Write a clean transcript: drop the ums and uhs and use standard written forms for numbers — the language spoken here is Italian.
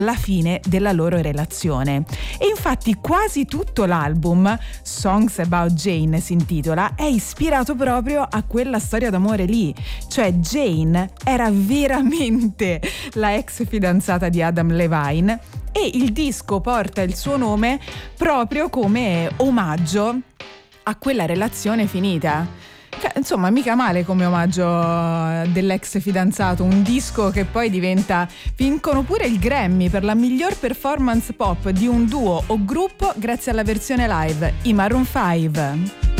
la fine della loro relazione. E infatti quasi tutto l'album, Songs About Jane si intitola, è ispirato proprio a quella storia d'amore lì. Cioè Jane era veramente la ex fidanzata di Adam Levine e il disco porta il suo nome proprio come omaggio a quella relazione finita. Insomma, mica male come omaggio dell'ex fidanzato, un disco che poi vincono pure il Grammy per la miglior performance pop di un duo o gruppo grazie alla versione live, i Maroon 5.